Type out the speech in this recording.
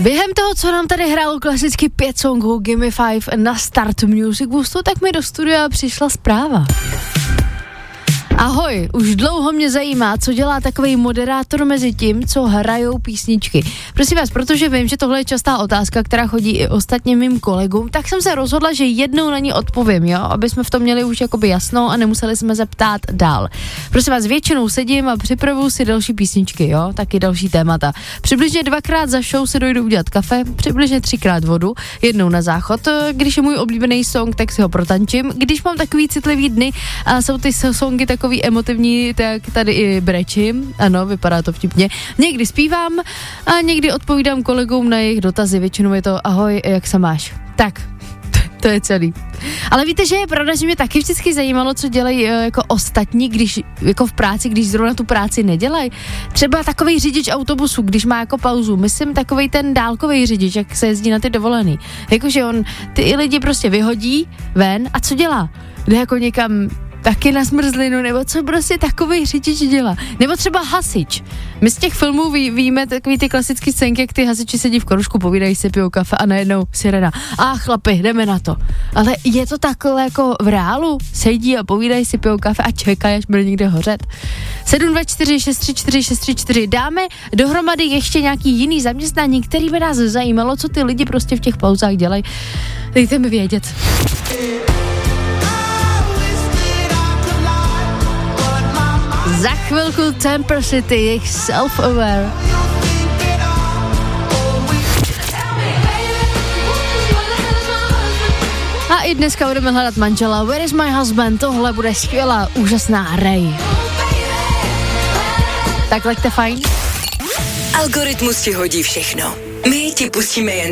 Během toho, co nám tady hrálo klasicky 5 songů Gimme 5 na Start Music Boostu, tak mi do studia přišla zpráva. Ahoj, už dlouho mě zajímá, co dělá takový moderátor mezi tím, co hrajou písničky. Prosím vás, protože vím, že tohle je častá otázka, která chodí i ostatním mým kolegům, tak jsem se rozhodla, že jednou na ní odpovím, jo, aby jsme v tom měli už jakoby jasno a nemuseli jsme se ptát dál. Prosím vás, většinou sedím a připravuju si další písničky, jo, taky další témata. Přibližně 2krát za show si dojdu udělat kafe, přibližně 3krát vodu, jednou na záchod. Když je můj oblíbený song, tak si ho protančím. Když mám takový citlivý dny a jsou ty songy takový emotivní, tak tady i brečím. Ano, vypadá to vtipně. Někdy zpívám a někdy odpovídám kolegům na jejich dotazy. Většinou je to ahoj, jak se máš? Tak, to je celý. Ale víte, že je pravda, že mě taky vždycky zajímalo, co dělají jako ostatní, když jako v práci, když zrovna tu práci nedělají. Třeba takovej řidič autobusu, když má jako pauzu. Myslím takovej ten dálkový řidič, jak se jezdí na ty dovolený. Jakože on ty lidi prostě vyhodí ven a co dělá? Jde jako někam taky na zmrzlinu, nebo co prostě takovej řidič dělá. Nebo třeba hasič. My z těch filmů víme takový ty klasický scénky, jak ty hasiči sedí v korušku, povídají si, pijou kafe a najednou sirena. Chlapi, jdeme na to. Ale je to takhle jako v reálu? Sedí a povídají si, pijou kafe a čekají, až bude někde hořet. 724 634 634. Dáme dohromady ještě nějaký jiný zaměstnání, který by nás zajímalo, co ty lidi prostě v těch pauzách dělají. Dejte mi vědět. Za chvilku Temper City, jejich Self-Aware. A i dneska budeme hledat manžela. Where is my husband? Tohle bude skvělá, úžasná Ray. Tak laďte fajn. Algoritmus ti hodí všechno. My ti pustíme jen